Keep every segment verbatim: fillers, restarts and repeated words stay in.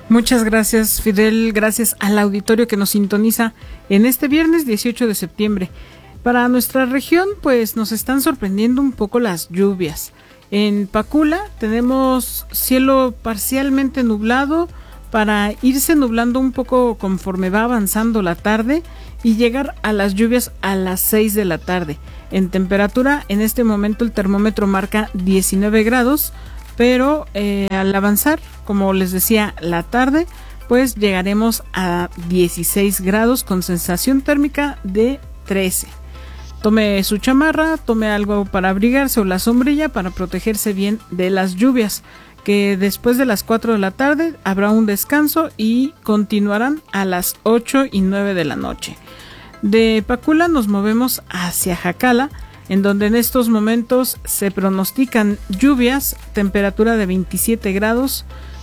Muchas gracias, Fidel, gracias al auditorio que nos sintoniza en este viernes dieciocho de septiembre. Para nuestra región, pues nos están sorprendiendo un poco las lluvias. En Pacula tenemos cielo parcialmente nublado para irse nublando un poco conforme va avanzando la tarde y llegar a las lluvias a las seis de la tarde. En temperatura, en este momento el termómetro marca diecinueve grados, pero eh, al avanzar, como les decía, la tarde, pues llegaremos a dieciséis grados con sensación térmica de trece. Tome su chamarra, tome algo para abrigarse o la sombrilla para protegerse bien de las lluvias, que después de las cuatro de la tarde habrá un descanso y continuarán a las ocho y nueve de la noche. De Pacula nos movemos hacia Jacala, en donde en estos momentos se pronostican lluvias, temperatura de veintisiete grados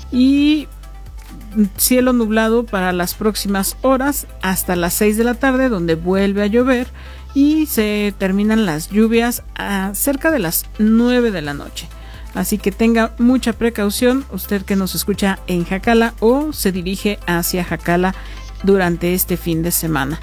y cielo nublado para las próximas horas hasta las seis de la tarde, donde vuelve a llover y se terminan las lluvias a cerca de las nueve de la noche. Así que tenga mucha precaución usted que nos escucha en Jacala o se dirige hacia Jacala durante este fin de semana.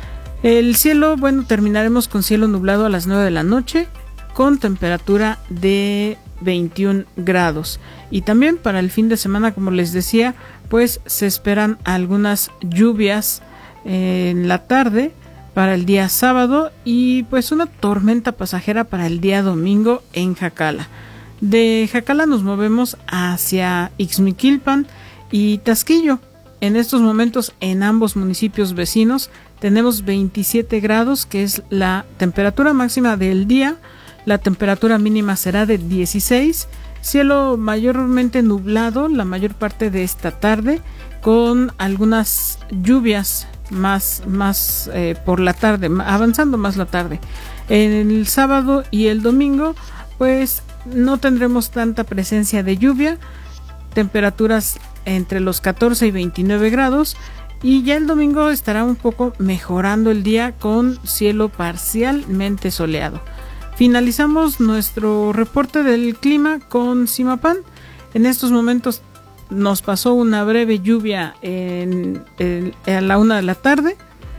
El cielo, bueno, terminaremos con cielo nublado a las nueve de la noche con temperatura de veintiún grados. Y también para el fin de semana, como les decía, pues se esperan algunas lluvias eh, en la tarde para el día sábado y pues una tormenta pasajera para el día domingo en Jacala. De Jacala nos movemos hacia Ixmiquilpan y Tasquillo. En estos momentos en ambos municipios vecinos tenemos veintisiete grados, que es la temperatura máxima del día. La temperatura mínima será de dieciséis. Cielo mayormente nublado la mayor parte de esta tarde, con algunas lluvias más, más eh, por la tarde, avanzando más la tarde. En el sábado y el domingo, pues no tendremos tanta presencia de lluvia. Temperaturas entre los catorce y veintinueve grados. Y ya el domingo estará un poco mejorando el día con cielo parcialmente soleado. Finalizamos nuestro reporte del clima con Zimapán. En estos momentos nos pasó una breve lluvia en, en, a la una de la tarde.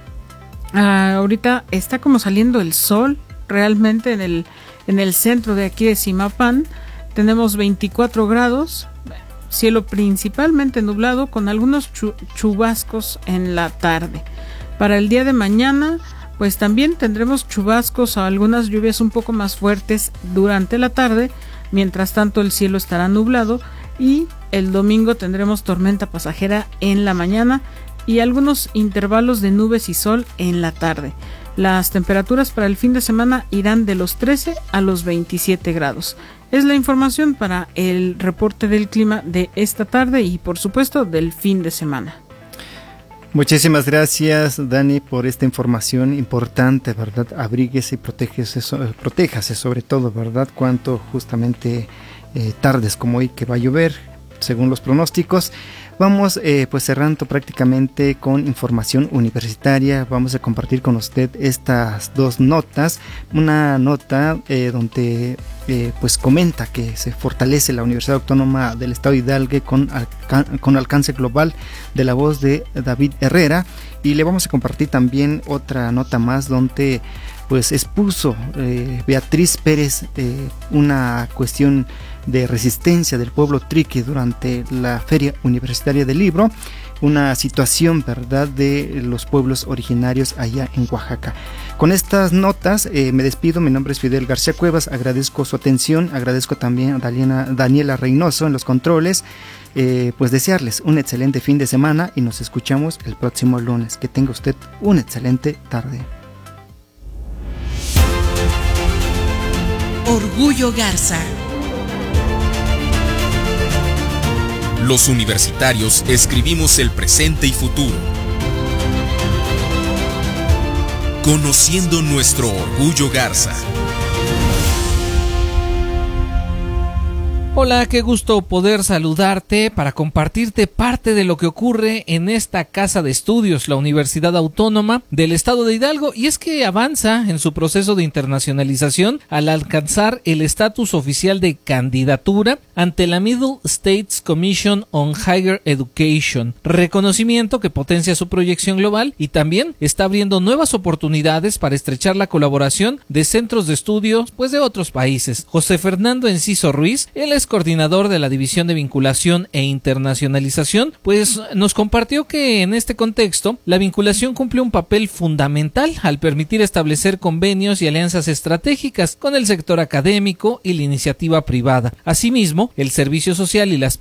Ah, ahorita está como saliendo el sol realmente en el, en el centro de aquí de Zimapán. Tenemos veinticuatro grados. Cielo principalmente nublado con algunos chu- chubascos en la tarde. Para el día de mañana, pues también tendremos chubascos o algunas lluvias un poco más fuertes durante la tarde. Mientras tanto, el cielo estará nublado y el domingo tendremos tormenta pasajera en la mañana y algunos intervalos de nubes y sol en la tarde. Las temperaturas para el fin de semana irán de los trece a los veintisiete grados. Es la información para el reporte del clima de esta tarde y por supuesto del fin de semana. Muchísimas gracias, Dani, por esta información importante, ¿verdad? Abríguese y protéjese, protéjase sobre todo, ¿verdad? Cuanto justamente eh, tardes como hoy que va a llover, según los pronósticos. Vamos eh, pues cerrando prácticamente con información universitaria. Vamos a compartir con usted estas dos notas. Una nota eh, donde eh, pues comenta que se fortalece la Universidad Autónoma del Estado de Hidalgo con, alca- con alcance global, de la voz de David Herrera. Y le vamos a compartir también otra nota más donde pues expuso eh, Beatriz Pérez eh, una cuestión de resistencia del pueblo triqui durante la Feria Universitaria del Libro, una situación, ¿verdad?, de los pueblos originarios allá en Oaxaca. Con estas notas eh, me despido. Mi nombre es Fidel García Cuevas, agradezco su atención, agradezco también a Daniela, Daniela Reynoso en los controles. Eh, pues desearles un excelente fin de semana y nos escuchamos el próximo lunes. Que tenga usted una excelente tarde. Orgullo Garza. Los universitarios escribimos el presente y futuro, conociendo nuestro orgullo Garza. Hola, qué gusto poder saludarte para compartirte parte de lo que ocurre en esta casa de estudios, la Universidad Autónoma del Estado de Hidalgo, y es que avanza en su proceso de internacionalización al alcanzar el estatus oficial de candidatura ante la Middle States Commission on Higher Education, reconocimiento que potencia su proyección global y también está abriendo nuevas oportunidades para estrechar la colaboración de centros de estudios pues de otros países. José Fernando Enciso Ruiz, él es coordinador de la División de Vinculación e Internacionalización, pues nos compartió que en este contexto la vinculación cumple un papel fundamental al permitir establecer convenios y alianzas estratégicas con el sector académico y la iniciativa privada. Asimismo, el servicio social y las